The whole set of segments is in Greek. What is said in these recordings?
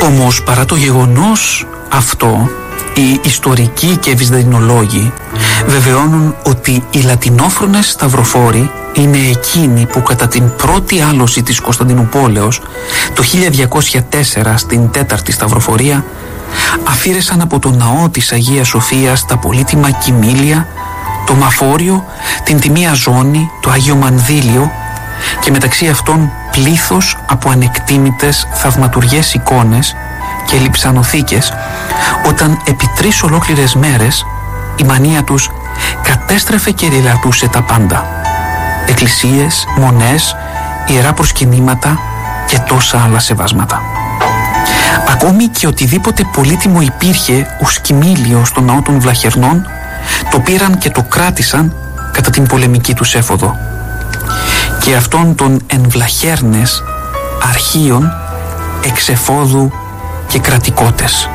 Όμως παρά το γεγονός αυτό, οι ιστορικοί και βυζαντινολόγοι βεβαιώνουν ότι οι λατινόφρονες σταυροφόροι είναι εκείνοι που κατά την πρώτη άλωση της Κωνσταντινουπόλεως το 1204 στην τέταρτη σταυροφορία αφήρεσαν από το ναό της Αγίας Σοφίας τα πολύτιμα κοιμήλια, το Μαφόριο, την Τιμία Ζώνη, το Άγιο Μανδύλιο και μεταξύ αυτών πλήθος από ανεκτήμητες θαυματουργές εικόνες και λειψανοθήκες, όταν επί 3 ολόκληρες μέρες η μανία τους κατέστρεφε και ρηλατούσε τα πάντα. Εκκλησίες, μονές, ιερά προσκυνήματα και τόσα άλλα σεβάσματα. Ακόμη και οτιδήποτε πολύτιμο υπήρχε ως κοιμήλιο στο ναό των Βλαχερνών το πήραν και το κράτησαν κατά την πολεμική τους έφοδο. Και αυτών των ενβλαχέρνες αρχείων εξεφόδου και κρατικότες.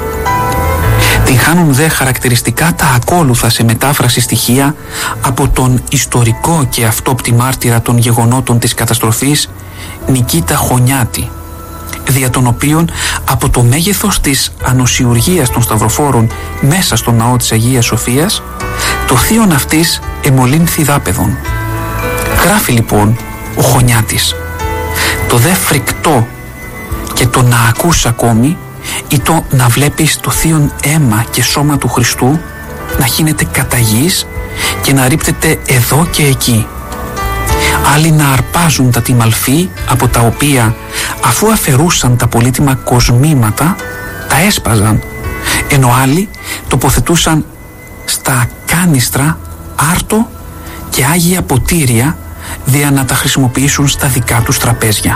Την χάνουν δε χαρακτηριστικά τα ακόλουθα σε μετάφραση στοιχεία από τον ιστορικό και αυτόπτη μάρτυρα των γεγονότων της καταστροφής Νικήτα Χωνιάτη, δια των οποίων από το μέγεθος της ανοσιουργίας των σταυροφόρων μέσα στο ναό της Αγίας Σοφίας το θείον αυτής εμολύνθη δάπεδον. Γράφει λοιπόν ο Χωνιάτης: το δε φρικτό και το να ακούς ακόμη ή το να βλέπεις το θείον αίμα και σώμα του Χριστού να χύνεται κατά γης και να ρίπτεται εδώ και εκεί. Άλλοι να αρπάζουν τα τιμαλφή από τα οποία αφού αφαιρούσαν τα πολύτιμα κοσμήματα τα έσπαζαν, ενώ άλλοι τοποθετούσαν στα κάνιστρα άρτο και άγια ποτήρια δια να τα χρησιμοποιήσουν στα δικά τους τραπέζια.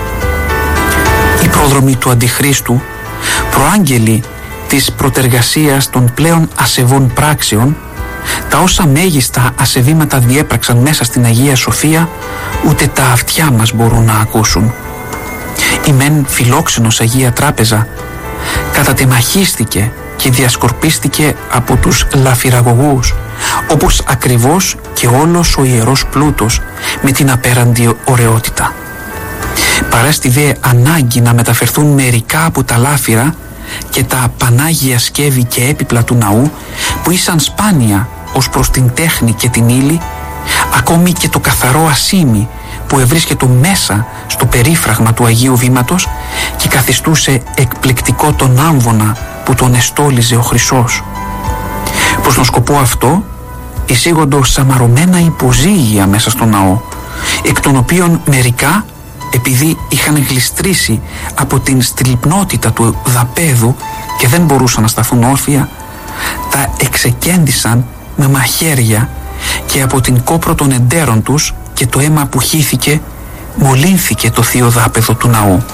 Οι πρόδρομοι του Αντιχρίστου, προάγγελοι της προτεργασίας των πλέον ασεβών πράξεων, τα όσα μέγιστα ασεβήματα διέπραξαν μέσα στην Αγία Σοφία, ούτε τα αυτιά μας μπορούν να ακούσουν. Η μεν φιλόξενος Αγία Τράπεζα κατατεμαχίστηκε και διασκορπίστηκε από τους λαφυραγωγούς, όπως ακριβώς και όλος ο ιερός πλούτος με την απέραντη ωραιότητα. Παρέστη δε ανάγκη να μεταφερθούν μερικά από τα λάφυρα και τα πανάγια σκεύη και έπιπλα του ναού, που ήσαν σπάνια ως προς την τέχνη και την ύλη, ακόμη και το καθαρό ασίμι που ευρίσκεται μέσα στο περίφραγμα του Αγίου Βήματος και καθιστούσε εκπληκτικό τον άμβονα που τον εστόλιζε ο Χρυσός. Προς τον σκοπό αυτό εισήγοντο σαμαρωμένα υποζύγια μέσα στο ναό, εκ των οποίων μερικά, επειδή είχαν γλιστρήσει από την στυλπνότητα του δαπέδου και δεν μπορούσαν να σταθούν όρθια, τα εξεκέντησαν με μαχαίρια και από την κόπρο των εντέρων τους και το αίμα που χύθηκε μολύνθηκε το θείο δάπεδο του ναού.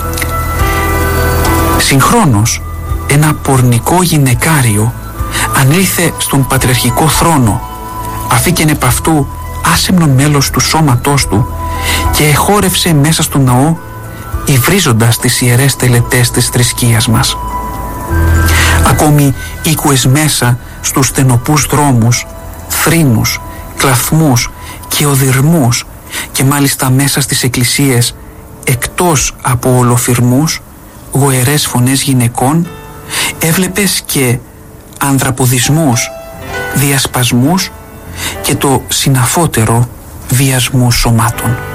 Συγχρόνως ένα πορνικό γυναικάριο ανήλθε στον πατριαρχικό θρόνο, αφήκεν επ' αυτού άσεμνον μέλος του σώματός του και εχόρευσε μέσα στο ναό, υβρίζοντας τις ιερές τελετές της θρησκείας μας. Ακόμη οίκουες μέσα στους στενοπούς δρόμους, θρήνους, κλαθμούς και οδυρμούς και μάλιστα μέσα στις εκκλησίες, εκτός από ολοφυρμούς, γοερές φωνές γυναικών, έβλεπες και ανδραποδισμούς, διασπασμούς και το συναφότερο βιασμούς σωμάτων.